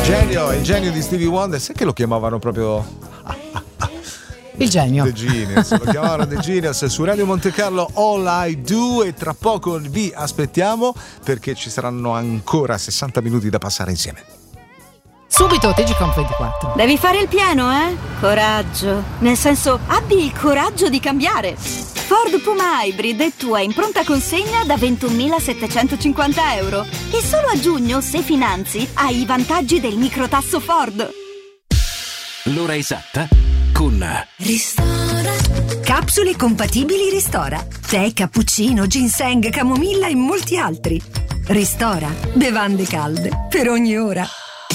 Il genio di Stevie Wonder, sai che lo chiamavano proprio il genio The Genius, lo chiamavano The Genius su Radio Monte Carlo All I Do, e tra poco vi aspettiamo perché ci saranno ancora 60 minuti da passare insieme. Subito TGCOM 24. Devi fare il pieno, eh? Coraggio. Nel senso, abbi il coraggio di cambiare. Ford Puma Hybrid è tua in pronta consegna da 21.750 euro. E solo a giugno, se finanzi, hai i vantaggi del microtasso Ford. L'ora esatta con Ristora. Capsule compatibili Ristora. Tè, cappuccino, ginseng, camomilla e molti altri. Ristora. Bevande calde per ogni ora.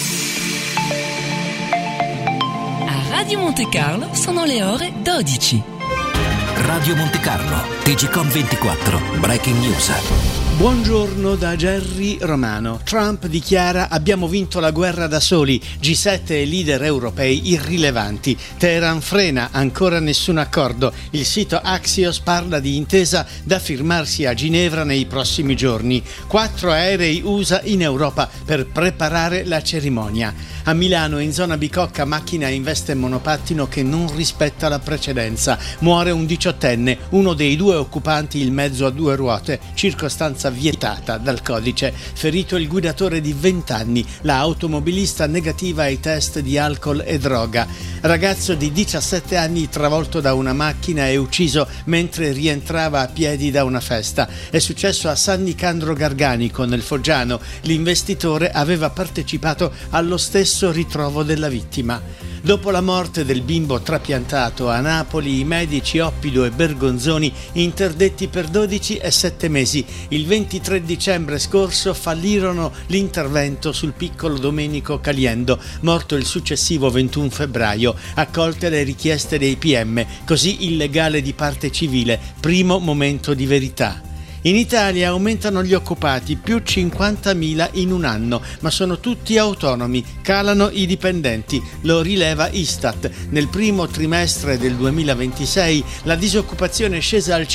Radio Monte Carlo sono le ore 12. Radio Monte Carlo, TGCOM 24, Breaking News. Buongiorno da Gerry Romano. Trump dichiara: abbiamo vinto la guerra da soli. G7 e leader europei irrilevanti. Teheran frena, ancora nessun accordo. Il sito Axios parla di intesa da firmarsi a Ginevra nei prossimi giorni. 4 aerei USA in Europa per preparare la cerimonia. A Milano, in zona Bicocca, macchina investe monopattino che non rispetta la precedenza. Muore un 18enne, uno dei 2 occupanti il mezzo a 2 ruote, circostanza vietata dal codice. Ferito il guidatore di 20 anni, la automobilista negativa ai test di alcol e droga. Ragazzo di 17 anni travolto da una macchina e ucciso mentre rientrava a piedi da una festa. È successo a San Nicandro Garganico, nel Foggiano. L'investitore aveva partecipato allo stesso ritrovo della vittima. Dopo la morte del bimbo trapiantato a Napoli, i medici Oppido e Bergonzoni, interdetti per 12 e 7 mesi, il 23 dicembre scorso fallirono l'intervento sul piccolo Domenico Caliendo, morto il successivo 21 febbraio, accolte le richieste dei PM, così il legale di parte civile, primo momento di verità. In Italia aumentano gli occupati, più 50.000 in un anno, ma sono tutti autonomi, calano i dipendenti, lo rileva Istat. Nel primo trimestre del 2026 la disoccupazione è scesa al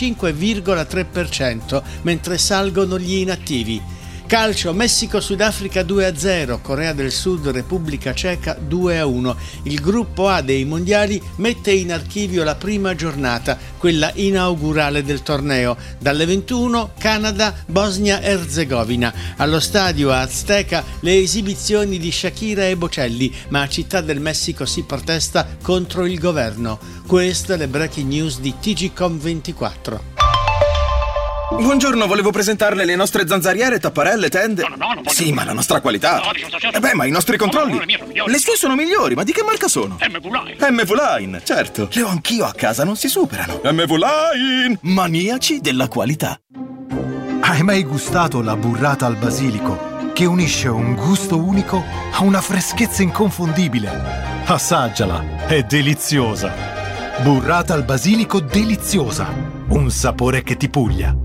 5,3%, mentre salgono gli inattivi. Calcio, Messico-Sudafrica 2-0, Corea del Sud, Repubblica Ceca 2-1. Il gruppo A dei mondiali mette in archivio la prima giornata, quella inaugurale del torneo. Dalle 21 Canada, Bosnia-Erzegovina. Allo stadio Azteca le esibizioni di Shakira e Bocelli, ma a Città del Messico si protesta contro il governo. Queste le breaking news di TGCOM 24. Buongiorno, volevo presentarle le nostre zanzariere, tapparelle, tende. No, sì, ma la nostra qualità. Ma i nostri controlli. Le sue sono migliori, ma di che marca sono? MV-Line, certo. Le ho anch'io a casa, non si superano. MV-Line, maniaci della qualità. Hai mai gustato la burrata al basilico, che unisce un gusto unico a una freschezza inconfondibile? Assaggiala, è deliziosa. Burrata al basilico deliziosa, un sapore che ti puglia.